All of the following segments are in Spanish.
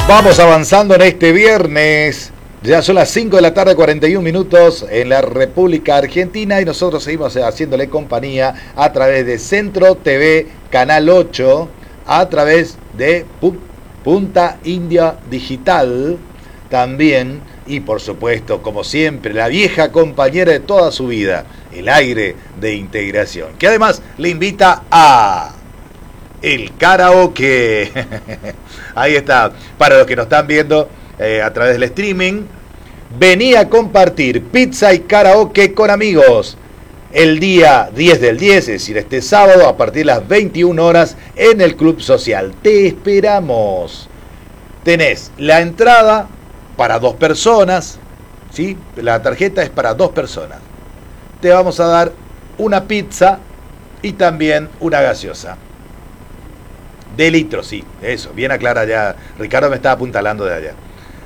Vamos avanzando en este viernes. Ya son las 5 de la tarde, 41 minutos en la República Argentina y nosotros seguimos haciéndole compañía a través de Centro TV, Canal 8, a través de Punta India Digital también y por supuesto, como siempre, la vieja compañera de toda su vida, el Aire de Integración, que además le invita a el karaoke. Ahí está, para los que nos están viendo a través del streaming, vení a compartir pizza y karaoke con amigos el día 10 del 10, es decir, este sábado a partir de las 21 horas en el Club Social. Te esperamos. Tenés la entrada para 2 personas, ¿sí? La tarjeta es para 2 personas. Te vamos a dar una pizza y también una gaseosa. De litro, sí, eso, bien aclara ya. Ricardo me estaba apuntalando de allá.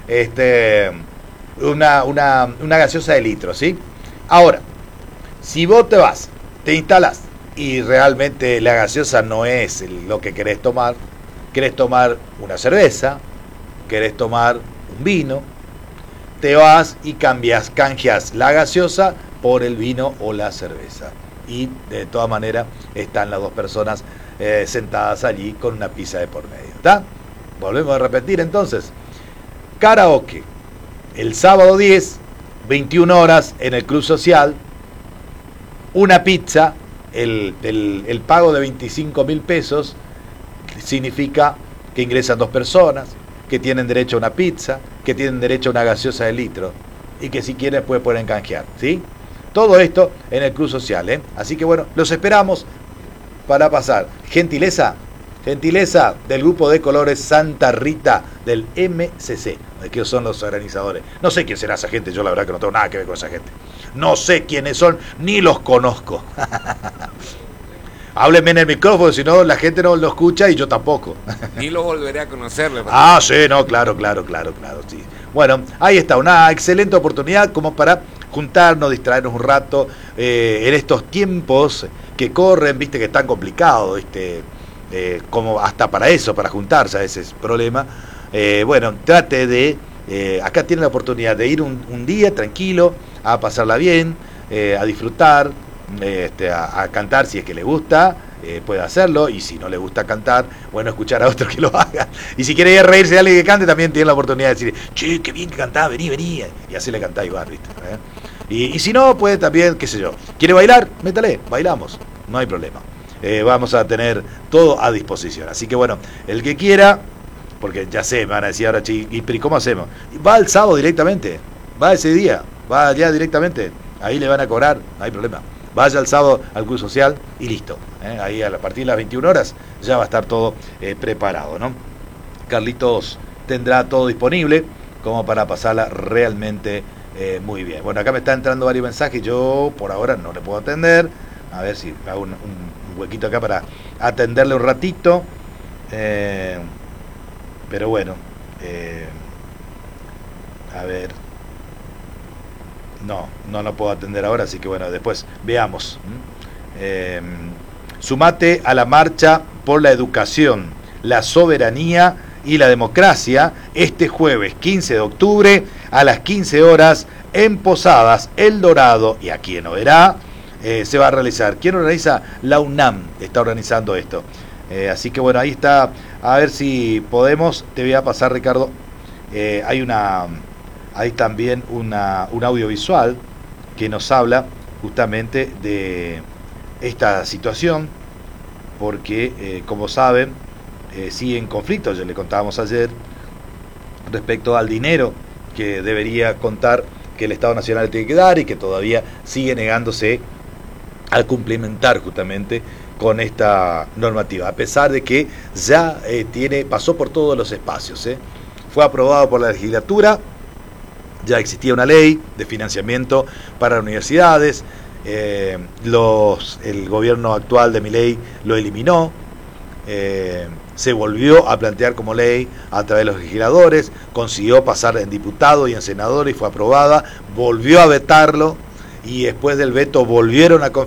Una gaseosa de litro, ¿sí? Ahora, si vos te vas, te instalás y realmente la gaseosa no es lo que querés tomar una cerveza, querés tomar un vino, te vas y canjeas la gaseosa por el vino o la cerveza. Y de todas maneras están las 2 personas sentadas allí con una pizza de por medio. ¿Está? Volvemos a repetir entonces. Karaoke, el sábado 10, 21 horas en el Club Social. Una pizza, el pago de 25.000 pesos significa que ingresan 2 personas, que tienen derecho a una pizza, que tienen derecho a una gaseosa de litro y que si quieren pueden canjear, ¿sí? Todo esto en el Club Social, ¿eh? Así que bueno, los esperamos para pasar. Gentileza del grupo de colores Santa Rita del MCC, que son los organizadores. No sé quién será esa gente, yo la verdad que no tengo nada que ver con esa gente. No sé quiénes son, ni los conozco. Háblenme en el micrófono, si no la gente no lo escucha y yo tampoco. Ni lo volveré a conocerle. Ah, sí, no, claro, sí. Bueno, ahí está, una excelente oportunidad como para juntarnos, distraernos un rato en estos tiempos que corren, viste que es tan complicado, como hasta para eso, para juntarse, a ese es el problema. Bueno, trate de, acá tiene la oportunidad de ir un día tranquilo, a pasarla bien, a disfrutar, a cantar si es que le gusta, puede hacerlo, y si no le gusta cantar, bueno, escuchar a otro que lo haga. Y si quiere ir a reírse de alguien que cante, también tiene la oportunidad de decir, che, qué bien que cantás, vení, y así le cantá igual, ¿viste? Y si no, puede también, qué sé yo, ¿quiere bailar? Métale, bailamos, no hay problema. Vamos a tener todo a disposición. Así que bueno, el que quiera, porque ya sé, me van a decir ahora, che, ¿y cómo hacemos? Va el sábado directamente, va ese día, va allá directamente, ahí le van a cobrar, no hay problema. Vaya el sábado al Club Social y listo. Ahí a partir de las 21 horas ya va a estar todo preparado, ¿no? Carlitos tendrá todo disponible como para pasarla realmente muy bien. Bueno, acá me están entrando varios mensajes, yo por ahora no le puedo atender. A ver si hago un huequito acá para atenderle un ratito. Pero bueno, a ver. No puedo atender ahora, así que bueno, después veamos. Sumate a la marcha por la educación, la soberanía y la democracia este jueves 15 de octubre a las 15 horas en Posadas, El Dorado y aquí en Oberá. Se va a realizar. ¿Quién organiza? La UNAM está organizando esto. Así que bueno, ahí está. A ver si podemos. Te voy a pasar, Ricardo. Hay también un audiovisual que nos habla justamente de esta situación, porque como saben, sigue en conflicto. Ya le contábamos ayer respecto al dinero que debería contar que el Estado Nacional tiene que dar y que todavía sigue negándose al cumplimentar justamente con esta normativa, a pesar de que ya pasó por todos los espacios. Fue aprobado por la legislatura, ya existía una ley de financiamiento para universidades, el gobierno actual de Milei lo eliminó, se volvió a plantear como ley a través de los legisladores, consiguió pasar en diputado y en senador y fue aprobada, volvió a vetarlo y después del veto volvieron a